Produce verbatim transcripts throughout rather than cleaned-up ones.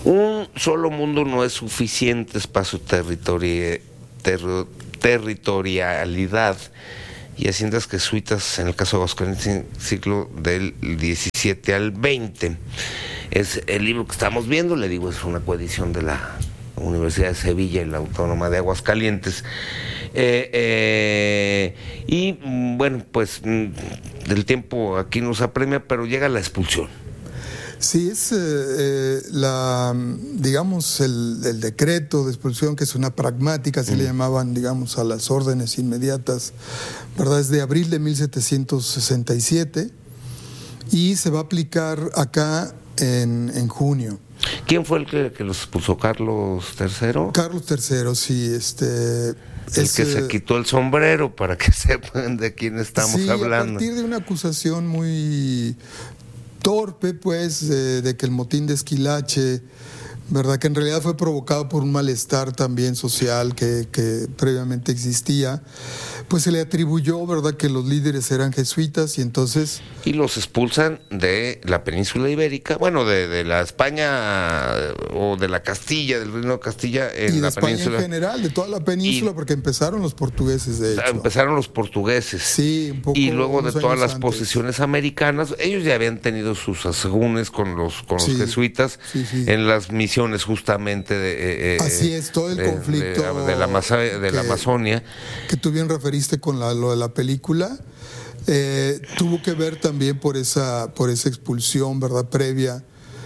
Un solo mundo no es suficiente espacio territori ter territorialidad y haciendas jesuitas, en el caso de Aguascalientes, siglo del diecisiete al veinte. Es el libro que estamos viendo, le digo, es una coedición de la Universidad de Sevilla y la Autónoma de Aguascalientes. Eh, eh, y bueno, pues el tiempo aquí nos apremia, pero llega la expulsión. Sí, es eh, la, digamos, el, el decreto de expulsión, que es una pragmática, así mm. le llamaban, digamos, a las órdenes inmediatas, ¿verdad? Es de abril de mil setecientos sesenta y siete y se va a aplicar acá en, en junio. ¿Quién fue el que, que los expulsó? ¿Carlos tercero? Carlos tercero, sí. Este, el es, que se quitó el sombrero, para que sepan de quién estamos sí, hablando. A partir de una acusación muy torpe, pues, eh, de que el motín de Esquilache, ¿verdad?, que en realidad fue provocado por un malestar también social que, que previamente existía, pues se le atribuyó, ¿verdad?, que los líderes eran jesuitas y entonces... Y los expulsan de la península ibérica, bueno, de, de la España o de la Castilla, del Reino de Castilla en y de la España península. En general, de toda la península, y porque empezaron los portugueses, de hecho. Empezaron los portugueses. Sí, un poco. Y luego de todas las antes. posesiones americanas, ellos ya habían tenido sus asegúnes con los, con sí, los jesuitas sí, sí. en las misiones justamente de... Eh, Así es, todo el de, conflicto de, de, la, de que, la Amazonia. Que tú bien referiste con la, lo de la película. Eh, tuvo que ver también por esa por esa expulsión, ¿verdad?, previa.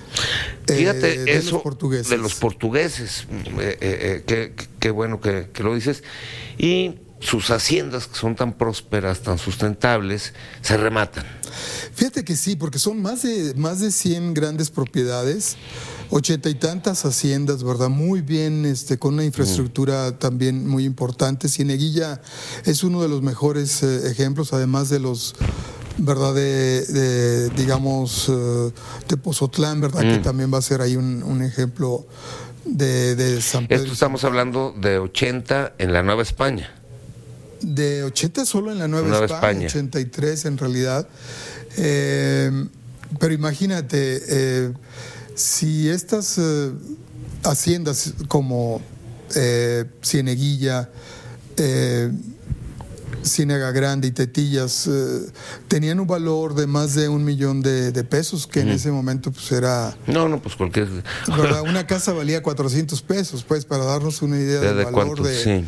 Fíjate, eh, de eso los portugueses. de los portugueses, eh, eh, qué qué bueno que, que lo dices. Y sus haciendas, que son tan prósperas, tan sustentables, se rematan. Fíjate que sí, porque son más de más de cien grandes propiedades, ochenta y tantas haciendas, ¿verdad? Muy bien, este, con una infraestructura mm. también muy importante. Cieneguilla es uno de los mejores eh, ejemplos, además de los, ¿verdad?, de, de digamos, uh, de Pozotlán, ¿verdad?, mm. que también va a ser ahí un, un ejemplo de, de San Pedro. Esto estamos hablando de ochenta en la Nueva España. De ochenta solo en la Nueva, Nueva España, España, ochenta y tres en realidad. Eh, pero imagínate, eh, si estas eh, haciendas como eh, Cieneguilla, eh, Ciénaga Grande y Tetillas eh, tenían un valor de más de un millón de, de pesos, que mm. en ese momento pues era... No, no, pues cualquier... ¿verdad? Una casa valía cuatrocientos pesos, pues, para darnos una idea del de valor cuánto, de... Sí.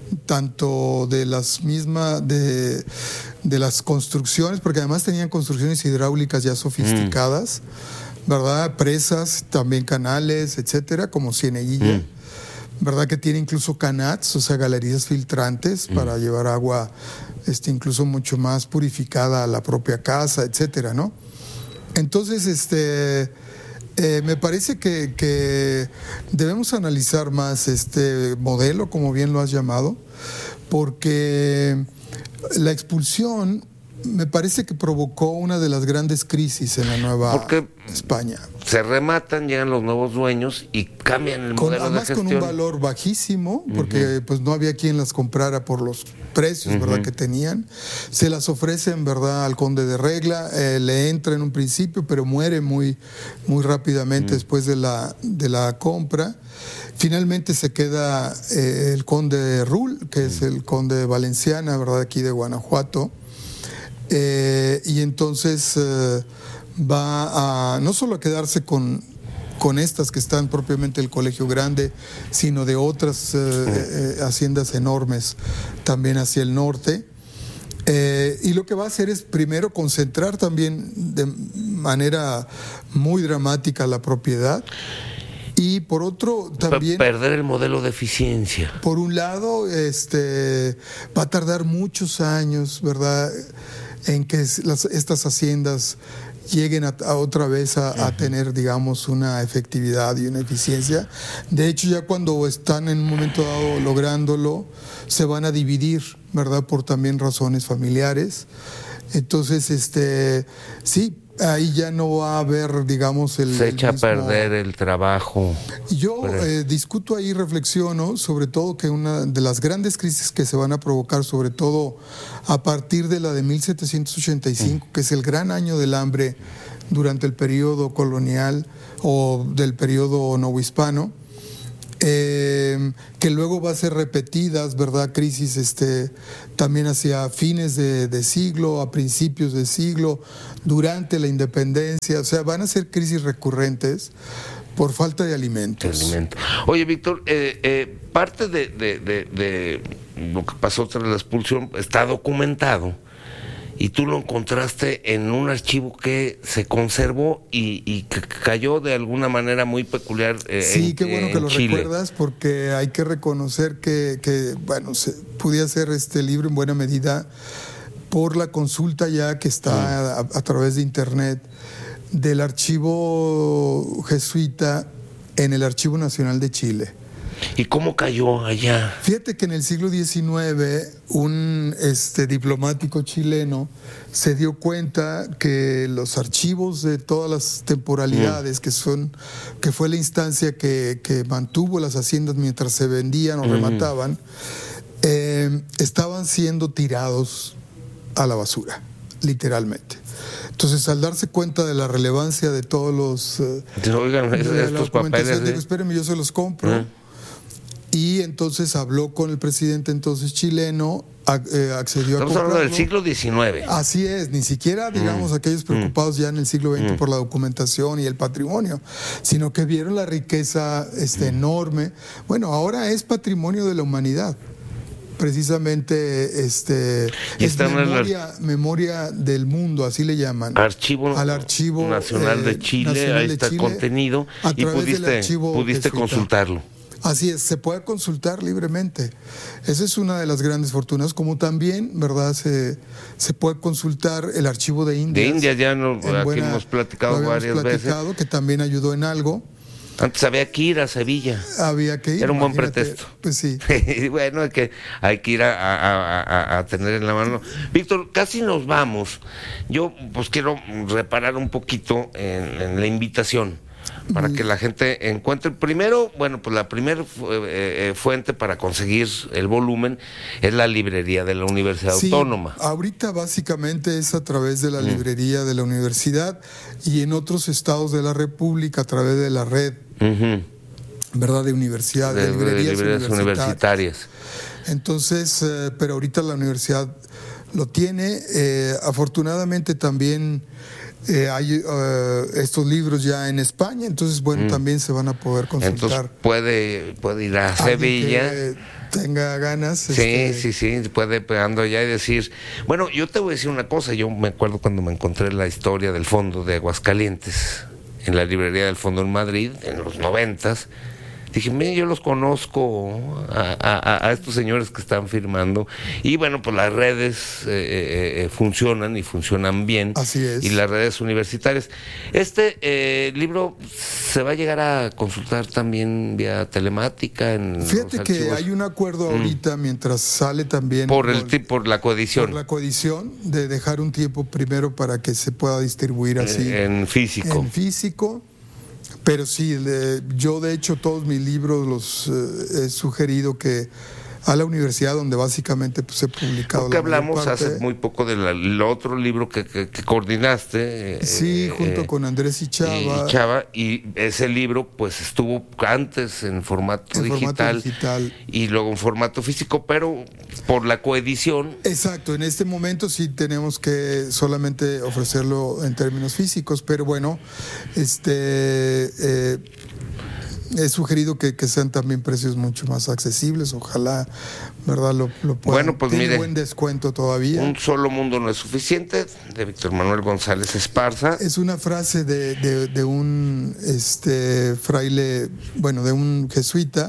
Tanto de las mismas, de, de las construcciones, porque además tenían construcciones hidráulicas ya sofisticadas, mm. ¿verdad? Presas, también canales, etcétera, como Cieneguilla, mm. ¿verdad? Que tiene incluso canats, o sea, galerías filtrantes mm. para llevar agua, este, incluso mucho más purificada a la propia casa, etcétera, ¿no? Entonces, este... Eh, me parece que, que debemos analizar más este modelo, como bien lo has llamado, porque la expulsión me parece que provocó una de las grandes crisis en la Nueva porque España. Se rematan, llegan los nuevos dueños y cambian el con, modelo además de gestión. Con un valor bajísimo, porque uh-huh. pues no había quien las comprara por los precios, uh-huh. ¿verdad?, que tenían. Se las ofrecen, ¿verdad?, al conde de Regla, eh, le entra en un principio, pero muere muy, muy rápidamente uh-huh. después de la, de la compra. Finalmente se queda eh, el conde de Rull, que uh-huh. es el conde de Valenciana, ¿verdad?, aquí de Guanajuato. Eh, y entonces eh, va a no solo a quedarse con, con estas que están propiamente el Colegio Grande, sino de otras eh, eh, haciendas enormes también hacia el norte. Eh, y lo que va a hacer es primero concentrar también de manera muy dramática la propiedad. Y por otro, también... perder el modelo de eficiencia. Por un lado, este, va a tardar muchos años, ¿verdad?, en que las, estas haciendas lleguen a, a otra vez a, uh-huh. a tener, digamos, una efectividad y una eficiencia. De hecho, ya cuando están en un momento dado lográndolo, se van a dividir, ¿verdad?, por también razones familiares. Entonces, este, sí, ahí ya no va a haber, digamos, el... Se echa el mismo... a perder el trabajo. Yo eh, discuto ahí, reflexiono, sobre todo que una de las grandes crisis que se van a provocar, sobre todo a partir de la de mil setecientos ochenta y cinco, mm. que es el gran año del hambre durante el periodo colonial o del periodo novohispano, eh, que luego va a ser repetidas, ¿verdad? Crisis este, también hacia fines de, de siglo, a principios de siglo, durante la independencia, o sea, van a ser crisis recurrentes por falta de alimentos. De alimento. Oye, Víctor, eh, eh, parte de, de, de, de lo que pasó tras la expulsión está documentado y tú lo encontraste en un archivo que se conservó y, y que cayó de alguna manera muy peculiar eh, sí, en, qué bueno en que lo Chile. recuerdas, porque hay que reconocer que, que bueno, se, pude hacer este libro en buena medida por la consulta ya que está mm. a, a través de internet del archivo jesuita en el Archivo Nacional de Chile. ¿Y cómo cayó allá? Fíjate que en el siglo diecinueve un este, diplomático chileno se dio cuenta que los archivos de todas las temporalidades, mm. que son que fue la instancia que, que mantuvo las haciendas mientras se vendían o mm. remataban, eh, estaban siendo tirados a la basura, literalmente. Entonces, al darse cuenta de la relevancia de todos los... Eh, Oigan, de la estos papeles... digo, espérenme, yo se los compro. Uh-huh. Y entonces habló con el presidente entonces chileno, a, eh, accedió Estamos a comprarlo. hablando del siglo diecinueve. Así es, ni siquiera, digamos, mm. aquellos preocupados mm. ya en el siglo veinte mm. por la documentación y el patrimonio, sino que vieron la riqueza este, mm. enorme. Bueno, ahora es patrimonio de la humanidad. Precisamente este es memoria, el... memoria del mundo, así le llaman. Archivo, al archivo Nacional de Chile, eh, Nacional ahí está el contenido y pudiste, pudiste consultarlo. Así es, se puede consultar libremente. Esa es una de las grandes fortunas, como también, ¿verdad? Se, se puede consultar el archivo de Indias. De Indias ya no, aquí buena, hemos platicado varias platicado, veces. Que también ayudó en algo. Antes había que ir a Sevilla. Había que ir. Era un buen pretexto. Pues sí. Bueno, hay que, hay que ir a, a, a, a tener en la mano. Víctor, casi nos vamos. Yo pues quiero reparar un poquito en, en la invitación para que la gente encuentre. Primero, bueno, pues la primera eh, fuente para conseguir el volumen es la librería de la Universidad sí, Autónoma. Ahorita básicamente es a través de la mm. librería de la universidad y en otros estados de la República a través de la red, uh-huh. ¿verdad? De universidades, de, de librerías, de librerías universitarias. universitarias. Entonces, eh, pero ahorita la universidad lo tiene. Eh, afortunadamente también Eh, hay uh, estos libros ya en España, entonces bueno, mm. también se van a poder consultar. Entonces puede, puede ir a Sevilla. Que tenga ganas. Sí, este... sí, sí, puede pegando allá y decir, bueno, yo te voy a decir una cosa, yo me acuerdo cuando me encontré la historia del Fondo de Aguascalientes, en la librería del Fondo en Madrid, en los noventas. Dije, mira, yo los conozco a, a, a estos señores que están firmando. Y bueno, pues las redes eh, eh, funcionan y funcionan bien. Así es. Y las redes universitarias. Este eh, libro se va a llegar a consultar también vía telemática. En Fíjate los que hay un acuerdo ahorita, mm. mientras sale también. Por, el, por, por la coedición. Por la coedición, de dejar un tiempo primero para que se pueda distribuir así. Eh, en físico. En físico. Pero sí, le, yo de hecho todos mis libros los eh, he sugerido que a la universidad donde básicamente pues, he publicado. Porque hablamos parte. hace muy poco del otro libro que, que, que coordinaste. Sí, eh, junto eh, con Andrés y Chava. Y Chava, y ese libro pues estuvo antes en formato, en digital, formato digital y luego en formato físico, pero por la coedición. Exacto, en este momento sí tenemos que solamente ofrecerlo en términos físicos, pero bueno, este... Eh, he sugerido que, que sean también precios mucho más accesibles, ojalá, ¿verdad? Lo, lo puedan. Bueno, pues tiene mire, buen descuento todavía. Un solo mundo no es suficiente, de Víctor Manuel González Esparza. Es una frase de, de, de un este fraile, bueno, de un jesuita,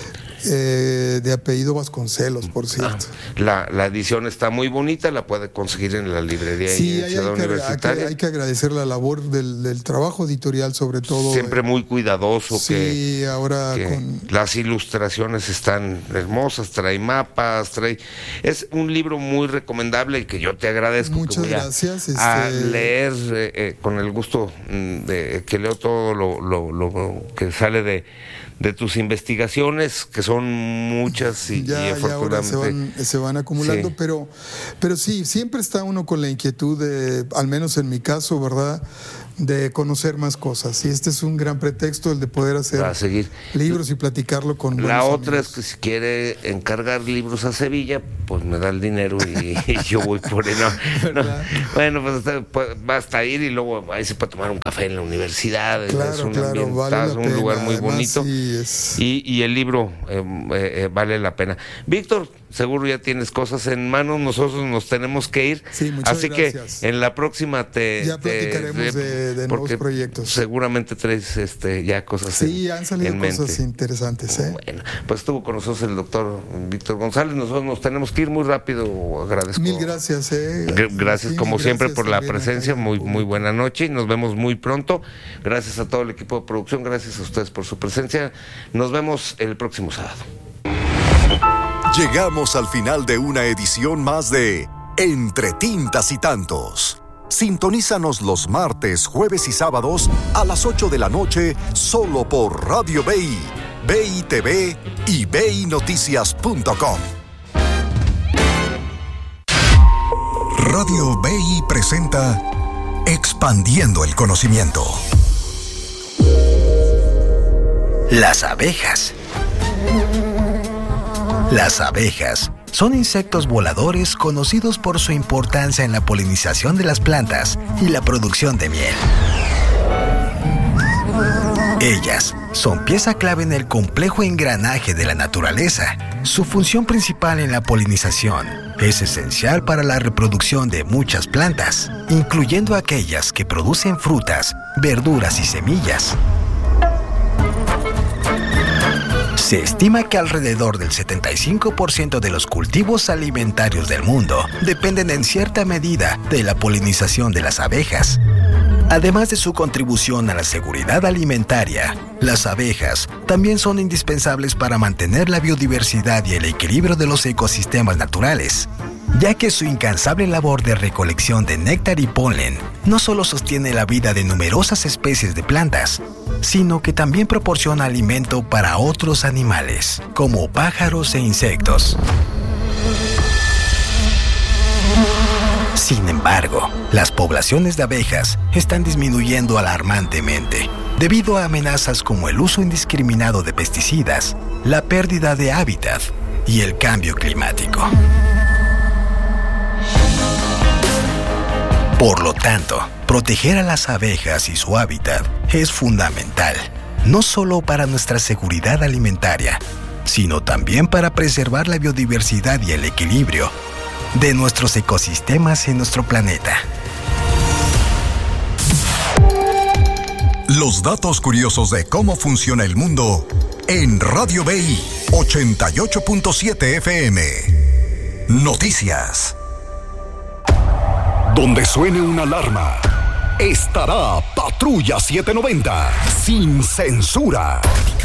Eh, de apellido Vasconcelos, por cierto. Ah, la, la edición está muy bonita, la puede conseguir en la librería sí, y Ciudad hay que, Universitaria. Hay que, hay que agradecer la labor del, del trabajo editorial, sobre todo. Siempre muy cuidadoso. Sí, que, ahora que con... las ilustraciones están hermosas, trae mapas, trae... Es un libro muy recomendable y que yo te agradezco. Muchas que voy gracias. A, este... a leer eh, eh, con el gusto de que leo todo lo, lo, lo que sale de de tus investigaciones, que son muchas y, ya, y afortunadamente... Ya ahora se van, se van acumulando, sí. pero, pero sí, siempre está uno con la inquietud de, al menos en mi caso, ¿verdad?, de conocer más cosas. Y este es un gran pretexto, el de poder hacer a seguir. libros y platicarlo con La otra amigos. es que si quiere encargar libros a Sevilla, pues me da el dinero y, y yo voy por él. No, no. Bueno, pues, hasta, pues basta ir y luego ahí se puede tomar un café en la universidad. Claro, es un claro, ambientazo, vale la un pena. lugar muy Además, bonito. sí, es... y, y el libro eh, eh, vale la pena. Víctor, seguro ya tienes cosas en mano, nosotros nos tenemos que ir. Sí, muchas Así gracias. que en la próxima te... Ya platicaremos te, de, de nuevos proyectos. Seguramente traes este, ya cosas Sí, en, han salido en cosas mente. interesantes. ¿eh? Bueno, pues estuvo con nosotros el doctor Víctor González. Nosotros nos tenemos que ir muy rápido. Agradezco. Mil gracias. Eh. G- Gracias, Sí, como mil siempre, gracias por la también a presencia. todo el Muy, muy público. buena noche y nos vemos muy pronto. Gracias a todo el equipo de producción. Gracias a ustedes por su presencia. Nos vemos el próximo sábado. Llegamos al final de una edición más de Entre Tintas y Tantos. Sintonízanos los martes, jueves y sábados a las ocho de la noche solo por Radio B I, B I T V y B I Noticias punto com. Radio B I presenta Expandiendo el Conocimiento. Las abejas. Las abejas son insectos voladores conocidos por su importancia en la polinización de las plantas y la producción de miel. Ellas son pieza clave en el complejo engranaje de la naturaleza. Su función principal en la polinización es esencial para la reproducción de muchas plantas, incluyendo aquellas que producen frutas, verduras y semillas. Se estima que alrededor del setenta y cinco por ciento de los cultivos alimentarios del mundo dependen en cierta medida de la polinización de las abejas. Además de su contribución a la seguridad alimentaria, las abejas también son indispensables para mantener la biodiversidad y el equilibrio de los ecosistemas naturales, ya que su incansable labor de recolección de néctar y polen no solo sostiene la vida de numerosas especies de plantas, sino que también proporciona alimento para otros animales, como pájaros e insectos. Sin embargo, las poblaciones de abejas están disminuyendo alarmantemente debido a amenazas como el uso indiscriminado de pesticidas, la pérdida de hábitat y el cambio climático. Por lo tanto, proteger a las abejas y su hábitat es fundamental, no solo para nuestra seguridad alimentaria, sino también para preservar la biodiversidad y el equilibrio de nuestros ecosistemas en nuestro planeta. Los datos curiosos de cómo funciona el mundo en Radio B I ochenta y ocho punto siete F M. Noticias. Donde suene una alarma, estará Patrulla setecientos noventa, sin censura.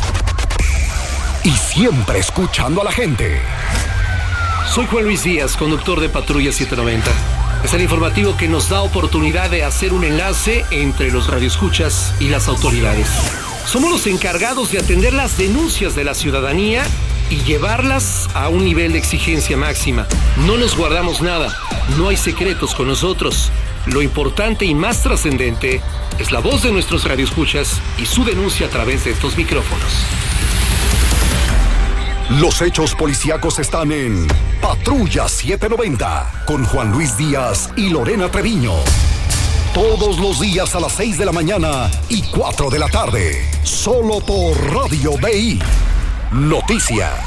Y siempre escuchando a la gente. Soy Juan Luis Díaz, conductor de Patrulla setecientos noventa. Es el informativo que nos da oportunidad de hacer un enlace entre los radioescuchas y las autoridades. Somos los encargados de atender las denuncias de la ciudadanía y llevarlas a un nivel de exigencia máxima. No nos guardamos nada, no hay secretos con nosotros. Lo importante y más trascendente es la voz de nuestros radioescuchas y su denuncia a través de estos micrófonos. Los hechos policíacos están en Patrulla setecientos noventa con Juan Luis Díaz y Lorena Treviño. Todos los días a las seis de la mañana y cuatro de la tarde. Solo por Radio B I. Noticias.